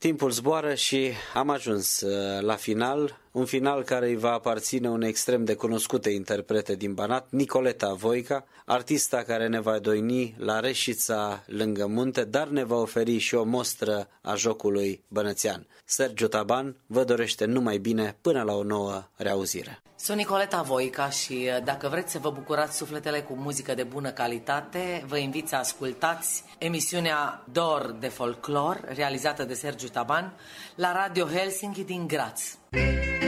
Timpul zboară și am ajuns la final, un final care îi va aparține unei extrem de cunoscute interprete din Banat, Nicoleta Voica, artista care ne va doini la Reșița lângă munte, dar ne va oferi și o mostră a jocului bănățean. Sergiu Taban vă dorește numai bine până la o nouă reauzire. Sunt Nicoleta Voica și dacă vreți să vă bucurați sufletele cu muzică de bună calitate, vă invit să ascultați emisiunea Dor de Folclor, realizată de Sergiu Taban, la Radio Helsinki din Graz.